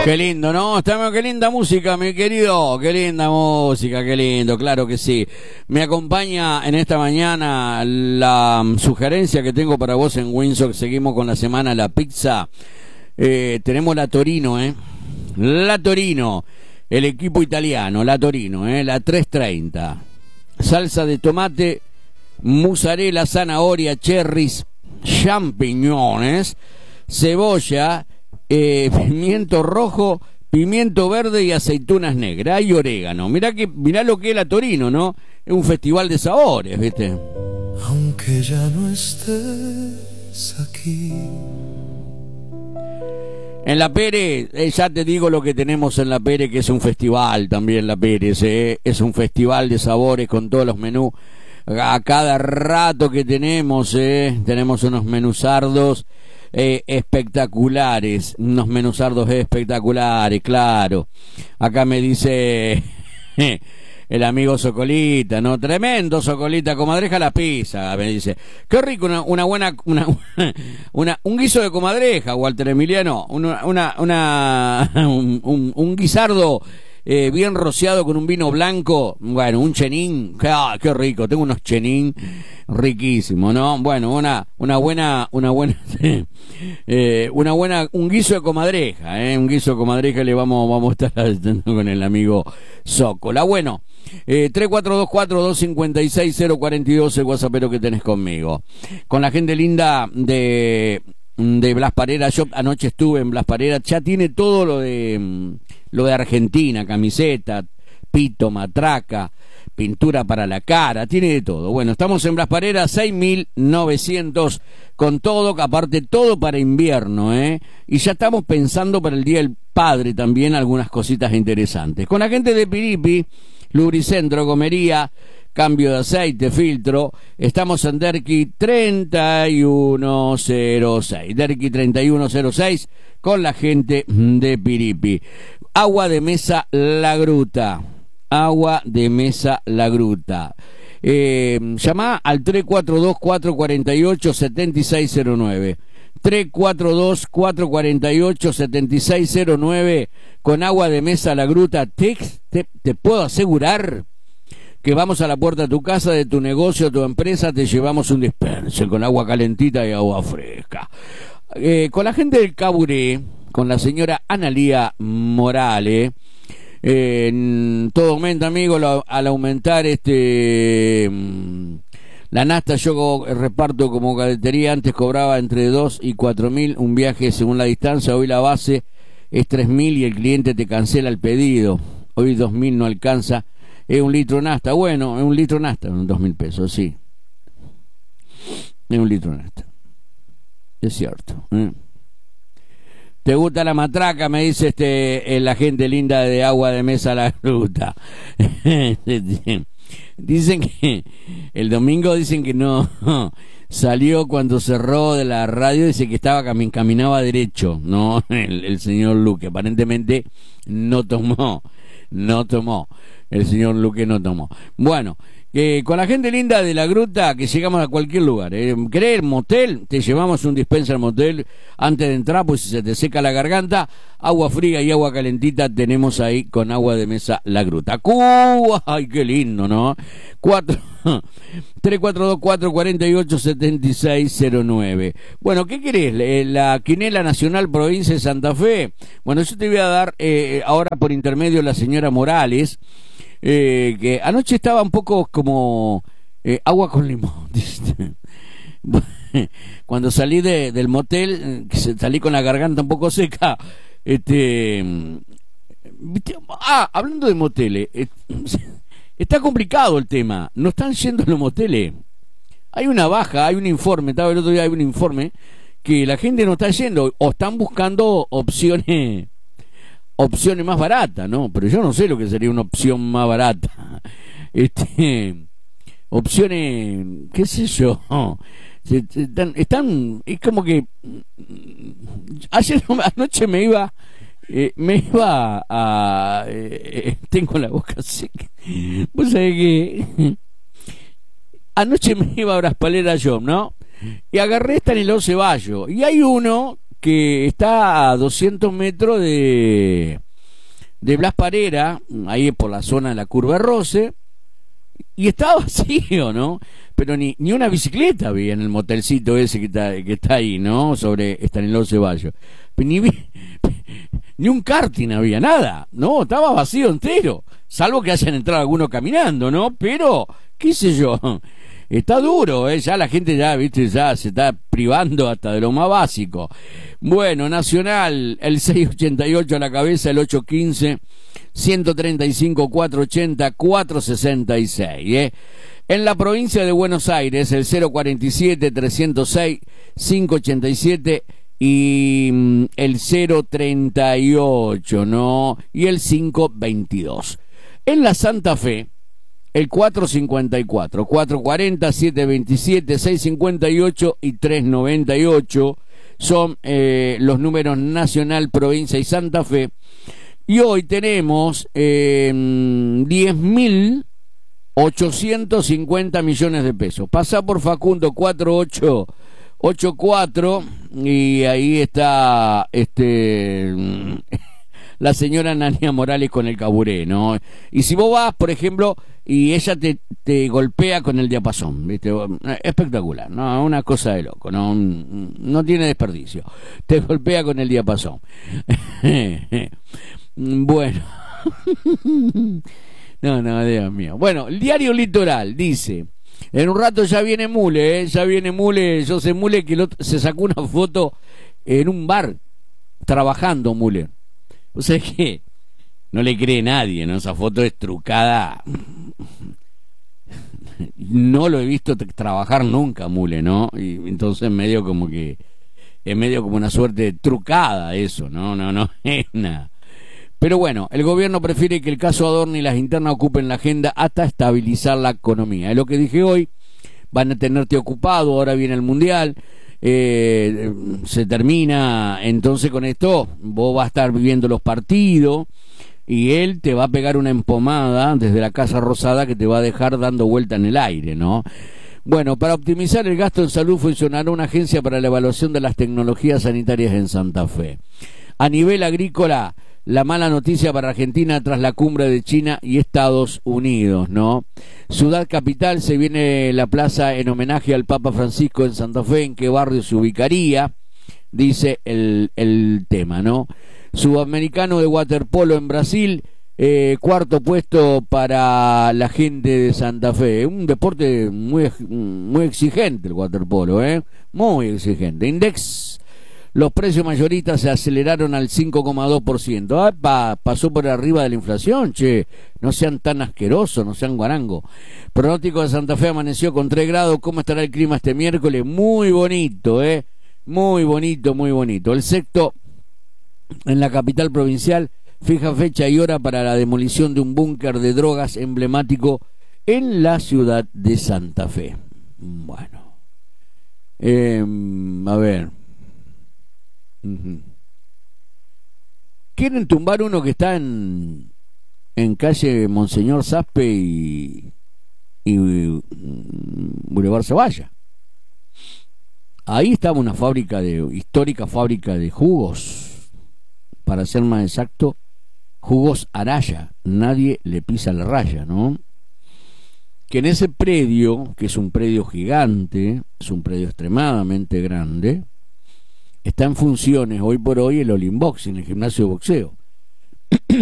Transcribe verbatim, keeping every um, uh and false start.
Qué lindo, ¿no? Estamos, qué linda música, mi querido. Qué linda música, qué lindo, claro que sí. Me acompaña en esta mañana la sugerencia que tengo para vos en Windsor. Seguimos con la semana la pizza. Eh, tenemos la Torino, ¿eh? La Torino, el equipo italiano, la Torino, ¿eh? La trescientos treinta. Salsa de tomate, mozzarella, zanahoria, cherries, champiñones, cebolla, eh, pimiento rojo, pimiento verde y aceitunas negras y orégano. Mirá que, mirá lo que es la Torino, ¿no? Es un festival de sabores, ¿viste? Aunque ya no estés aquí. En La Pérez, eh, ya te digo lo que tenemos en La Pérez, que es un festival también La Pérez, eh, es un festival de sabores con todos los menús. A cada rato que tenemos, eh, tenemos unos menuzardos eh, espectaculares, unos menuzardos espectaculares, claro. Acá me dice el amigo Socolita, ¿no? Tremendo Socolita, comadreja la pizza, me dice. Qué rico, una, una buena, una, una, un guiso de comadreja, Walter Emiliano, una, una, una un, un, un guisardo eh, bien rociado con un vino blanco, bueno, un chenín, qué, ah, qué rico, tengo unos chenín riquísimos, ¿no? Bueno, una, una buena, una buena, eh, una buena, un guiso de comadreja, eh, un guiso de comadreja le vamos, vamos a estar haciendo con el amigo Zócola. Bueno, eh, tres cuatro dos cuatro, dos cinco seis, cero cuatro dos el WhatsAppero que tenés conmigo. Con la gente linda de, de Blas Parera, yo anoche estuve en Blas Parera, ya tiene todo lo de, lo de Argentina, camiseta, pito, matraca, pintura para la cara, tiene de todo. Bueno, estamos en Blas Parera, seis mil novecientos, con todo, aparte todo para invierno, ¿eh? Y ya estamos pensando para el Día del Padre también algunas cositas interesantes. Con la gente de Piripi, Lubricentro, gomería, cambio de aceite, filtro, estamos en Derqui treinta y uno cero seis, Derqui treinta y uno cero seis, con la gente de Piripi. Agua de mesa La Gruta. Agua de mesa La Gruta. Eh, llama al tres cuatro dos, cuatro cuatro ocho, siete seis cero nueve. tres cuatro dos, cuatro cuatro ocho, siete seis cero nueve. Con Agua de mesa La Gruta. Te, te, te puedo asegurar que vamos a la puerta de tu casa, de tu negocio, tu empresa, te llevamos un dispenser con agua calentita y agua fresca. Eh, con la gente del Caburé, con la señora Analía Morales. Eh, todo aumenta, amigo, lo, al aumentar este la nafta. Yo reparto como cadetería, antes cobraba entre dos y cuatro mil un viaje según la distancia, hoy la base es tres mil y el cliente te cancela el pedido, hoy dos mil no alcanza, es un litro nafta, bueno, es un litro nafta, dos mil pesos, sí, es un litro nafta, es cierto, ¿eh? ¿Te gusta la matraca? Me dice este eh, la gente linda de Agua de Mesa La Gruta. Dicen que el domingo dicen que no salió cuando cerró de la radio, dice que estaba cam caminaba derecho, no el, el señor Luque, aparentemente no tomó, no tomó, el señor Luque no tomó. Bueno, Eh, con la gente linda de La Gruta, que llegamos a cualquier lugar, eh. ¿Querés motel? Te llevamos un dispenser motel antes de entrar, pues si se te seca la garganta, agua fría y agua calentita tenemos ahí con Agua de Mesa La Gruta. ¡Cuba! ¡Ay, qué lindo!, ¿no? Cuatro, tres cuatro dos, cuatro cuatro ocho, siete seis cero nueve. Bueno, ¿qué querés? ¿La quinela nacional provincia de Santa Fe? Bueno, yo te voy a dar eh, ahora por intermedio la señora Morales, Eh, que anoche estaba un poco como eh, agua con limón. Cuando salí de, del motel, salí con la garganta un poco seca. Este, ah, hablando de moteles, eh, está complicado el tema. No están yendo los moteles. Hay una baja, hay un informe. Estaba el otro día, hay un informe que la gente no está yendo o están buscando opciones. opciones más baratas, ¿no? Pero yo no sé lo que sería una opción más barata. Este, opciones, qué sé yo, están, están es como que ayer anoche me iba eh, me iba a, a eh, tengo la boca seca. Vos sabés que anoche me iba a Bras Parera yo, ¿no? Y agarré esta en el Ceballos y hay uno que está a doscientos metros de, de Blas Parera, ahí por la zona de la curva Roce, y está vacío, ¿no? Pero ni, ni una bicicleta había en el motelcito ese que está, que está ahí, ¿no? Sobre Estanislao Ceballos. Ni, ni un karting había, nada, ¿no? Estaba vacío entero, salvo que hayan entrado algunos caminando, ¿no? Pero, qué sé yo, está duro, ¿eh? Ya la gente ya, viste, ya se está privando hasta de lo más básico. Bueno, Nacional, el seiscientos ochenta y ocho a la cabeza, el ochocientos quince, ciento treinta y cinco, cuatrocientos ochenta, cuatrocientos sesenta y seis, ¿eh? En la provincia de Buenos Aires, el cero cuarenta y siete, trescientos seis, quinientos ochenta y siete y mm, el cero treinta y ocho, ¿no? Y el quinientos veintidós. En la Santa Fe, el cuatrocientos cincuenta y cuatro, cuatrocientos cuarenta, setecientos veintisiete, seiscientos cincuenta y ocho y trescientos noventa y ocho son eh, los números Nacional, Provincia y Santa Fe. Y hoy tenemos eh, diez mil ochocientos cincuenta millones de pesos. Pasa por Facundo cuatro ocho ocho cuatro y ahí está este la señora Nania Morales con el caburé, ¿no? Y si vos vas, por ejemplo, y ella te, te golpea con el diapasón, ¿viste? Espectacular, ¿no? Una cosa de loco, ¿no? No tiene desperdicio. Te golpea con el diapasón. Bueno. No, no, Dios mío. Bueno, el diario Litoral dice, en un rato ya viene Mule, ¿eh? Ya viene Mule, yo sé Mule que el otro, se sacó una foto en un bar trabajando Mule. O sea que no le cree nadie, ¿no? Esa foto es trucada. No lo he visto trabajar nunca Mule, ¿no? Y entonces medio como que es medio como una suerte trucada eso, ¿no? No, no es nada. Pero bueno, el gobierno prefiere que el caso Adorni y las internas ocupen la agenda hasta estabilizar la economía. Es lo que dije hoy, van a tenerte ocupado, ahora viene el Mundial, eh, se termina, entonces con esto vos vas a estar viviendo los partidos y él te va a pegar una empomada desde la Casa Rosada que te va a dejar dando vuelta en el aire, ¿no? Bueno, para optimizar el gasto en salud funcionará una agencia para la evaluación de las tecnologías sanitarias en Santa Fe. A nivel agrícola, la mala noticia para Argentina tras la cumbre de China y Estados Unidos, ¿no? Ciudad Capital, se viene la plaza en homenaje al Papa Francisco en Santa Fe. ¿En qué barrio se ubicaría? Dice el, el tema, ¿no? Sudamericano de waterpolo en Brasil, eh, cuarto puesto para la gente de Santa Fe. Un deporte muy, muy exigente el waterpolo, ¿eh? Muy exigente. Index. Los precios mayoristas se aceleraron al cinco coma dos por ciento. Ah, pa, pasó por arriba de la inflación, che. No sean tan asquerosos, no sean guarango. Pronóstico de Santa Fe amaneció con tres grados. ¿Cómo estará el clima este miércoles? Muy bonito, ¿eh? Muy bonito, muy bonito. El sexto, en la capital provincial, fija fecha y hora para la demolición de un búnker de drogas emblemático en la ciudad de Santa Fe. Bueno. Eh, a ver... Uh-huh. Quieren tumbar uno que está en en calle Monseñor Zaspe y, y um, Boulevard Ceballa. Ahí estaba una fábrica de histórica fábrica de jugos, para ser más exacto, jugos Araya. Nadie le pisa la raya, ¿no? Que en ese predio, que es un predio gigante, es un predio extremadamente grande, está en funciones hoy por hoy el Olimboxing, el gimnasio de boxeo.